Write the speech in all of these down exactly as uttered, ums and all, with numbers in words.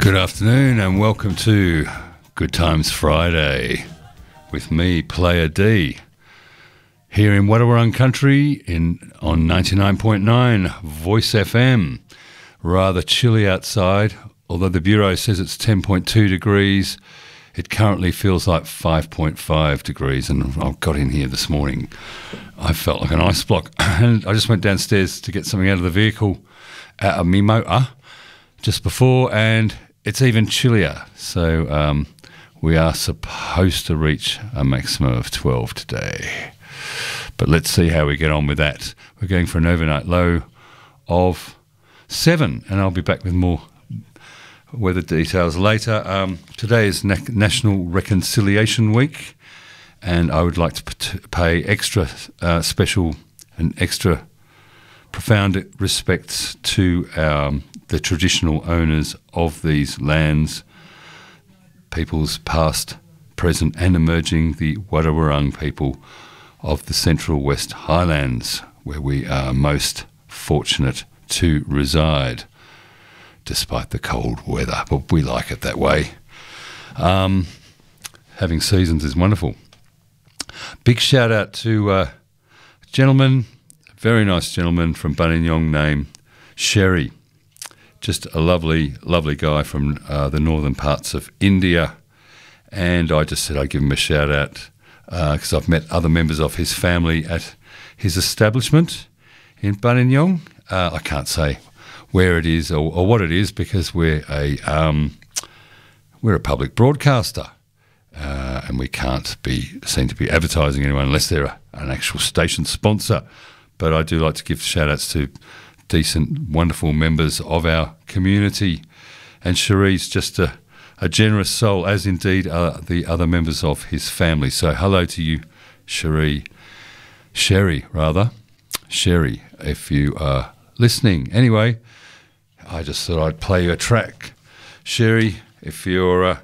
Good afternoon and welcome to Good Times Friday with me, Player D, here in Wadawurrung Country in, on ninety-nine point nine Voice F M. Rather chilly outside, although the Bureau says it's ten point two degrees. It currently feels like five point five degrees, and I got in here this morning. I felt like an ice block, and I just went downstairs to get something out of the vehicle, out of my motor, just before, and it's even chillier. So um, we are supposed to reach a maximum of twelve today. But let's see how we get on with that. We're going for an overnight low of seven, and I'll be back with more weather details later. Um, today is Na- National Reconciliation Week, and I would like to p- pay extra uh, special and extra profound respects to um, the traditional owners of these lands, peoples past, present and emerging, the Wadawurrung people of the Central West Highlands, where we are most fortunate to reside, despite the cold weather, but we like it that way. Um, having seasons is wonderful. Big shout out to uh, a gentleman, a very nice gentleman from Buninyong named Sherry. Just a lovely, lovely guy from uh, the northern parts of India. And I just said I'd give him a shout out because uh, I've met other members of his family at his establishment in Buninyong. Uh, I can't say where it is or, or what it is because we're a um, we're a public broadcaster, uh, and we can't be seen to be advertising anyone unless they're a, an actual station sponsor. But I do like to give shout outs to decent, wonderful members of our community, and Cherie's just a, a generous soul, as indeed are the other members of his family. So hello to you, Cherie, Sherry rather, Sherry, if you are listening. Anyway, I just thought I'd play you a track. Sherry, if you're uh,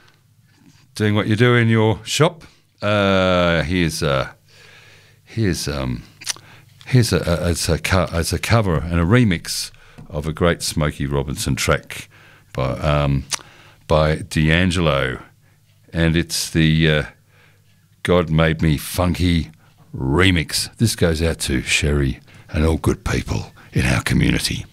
doing what you do in your shop, uh, here's uh, here's um, here's a, a it's a co- it's a cover and a remix of a great Smokey Robinson track by um, by D'Angelo, and it's the uh, God Made Me Funky remix. This goes out to Sherry and all good people in our community.